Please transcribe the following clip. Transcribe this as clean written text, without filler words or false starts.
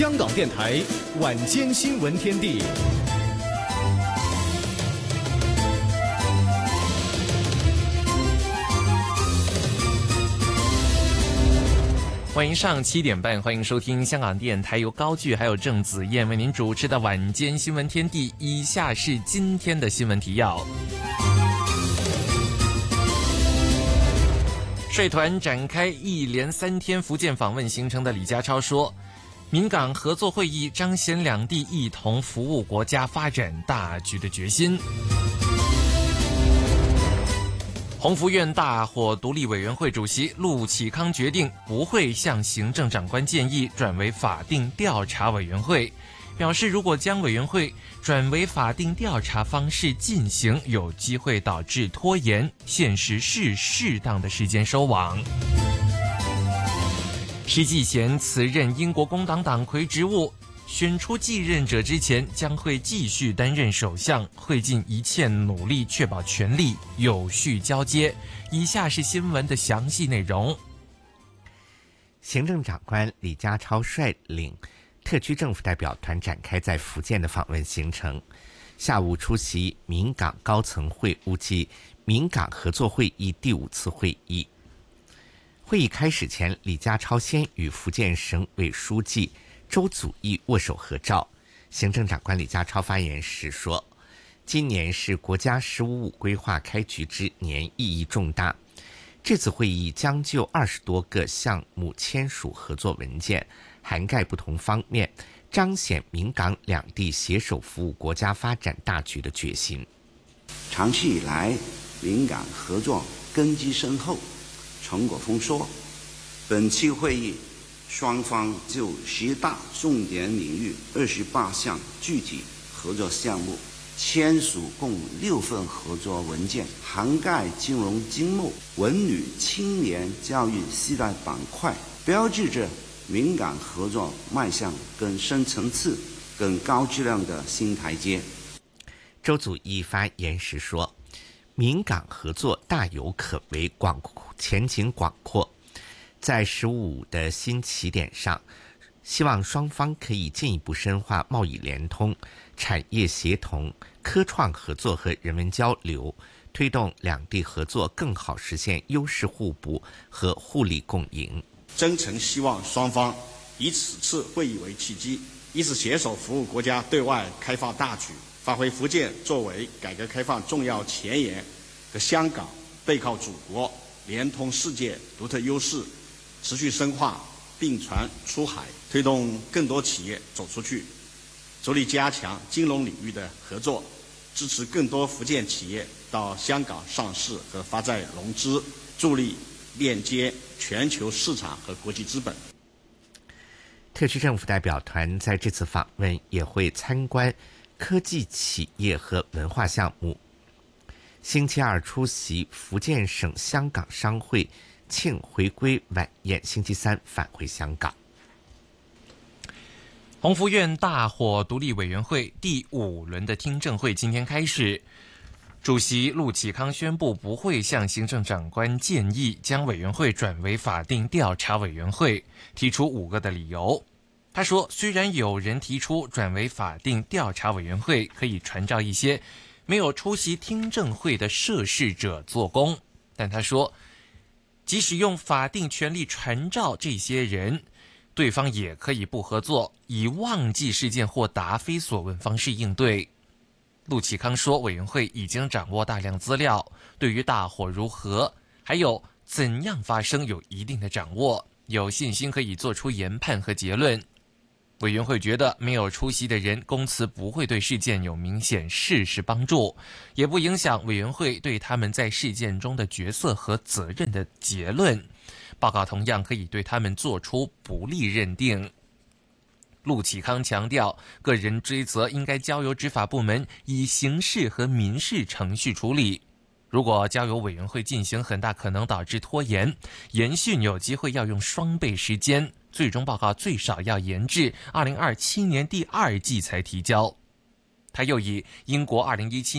香港电台晚间新闻天地。 欢迎上7点半，欢迎收听香港电台由高炬还有郑子燕为您主持的晚间新闻天地。以下是今天的新闻提要。率团展开一连3天福建访问行程的李家超说，闽港合作会议彰显两地一同服务国家发展大局的决心。鸿福院大火独立委员会主席陆启康决定不会向行政长官建议转为法定调查委员会，表示如果将委员会转为法定调查方式进行，有机会导致拖延，现实是适当的时间收网。施纪贤辞任英国工党党魁职务，选出继任者之前将会继续担任首相，会尽一切努力确保权力有序交接。以下是新闻的详细内容。 行政长官李家超率领特区政府代表团展开在福建的访问行程，下午出席闽港高层会晤及闽港合作会议第5次会议。会议开始前，李家超先与福建省委书记周祖义握手合照。行政长官李家超发言时说，今年是国家“十五五”规划开局之年，意义重大。这次会议将就20多个项目签署合作文件，涵盖不同方面，彰显闽港两地携手服务国家发展大局的决心。 长期以来，闽港合作根基深厚，成果丰硕。本期会议，双方就10大重点领域28项具体合作项目签署共6份合作文件，涵盖金融、经贸、文旅、青年、教育4大板块，标志着闽港合作迈向更深层次、更高质量的新台阶。 周祖义发言时说，闽港合作大有可为，前景广阔。在“十五五”的新起点上，希望双方可以进一步深化贸易联通、产业协同、科创合作和人文交流，推动两地合作更好实现优势互补和互利共赢。 真诚希望双方以此次会议为契机，一起携手服务国家对外开放大局，发挥福建作为改革开放重要前沿和香港背靠祖国、联通世界独特优势，持续深化并船出海，推动更多企业走出去，着力加强金融领域的合作，支持更多福建企业到香港上市和发债融资，助力链接全球市场和国际资本。 特区政府代表团在这次访问也会参观科技企业和文化项目。星期二出席福建省香港商会庆回归晚宴，星期3返回香港。 鸿福院大火独立委员会第5轮的听证会今天开始，主席陆启康宣布不会向行政长官建议将委员会转为法定调查委员会，提出5个的理由。他说，虽然有人提出转为法定调查委员会可以传召一些没有出席听证会的涉事者做供，但他说，即使用法定权力传召这些人，对方也可以不合作，以忘记事件或答非所问方式应对。陆启康说，委员会已经掌握大量资料，对于大火如何还有怎样发生有一定的掌握，有信心可以做出研判和结论。委员会觉得没有出席的人供词不会对事件有明显事实帮助，也不影响委员会对他们在事件中的角色和责任的结论。报告同样可以对他们做出不利认定。陆启康强调，个人追责应该交由执法部门以刑事和民事程序处理。如果交由委员会进行，很大可能导致拖延，研讯有机会要用双倍时间，最终报告最少要延至2027年第2季才提交。他又以英国2017